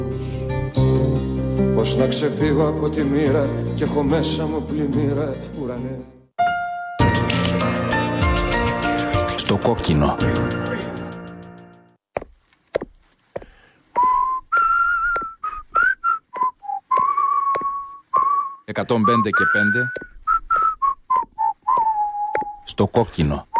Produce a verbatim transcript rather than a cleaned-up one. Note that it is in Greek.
Πώς να ξεφύγω από τη μοίρα και έχω μέσα μου πλημμύρα, ουρανέ. Στο κόκκινο. εκατόν πέντε και πέντε. Στο κόκκινο.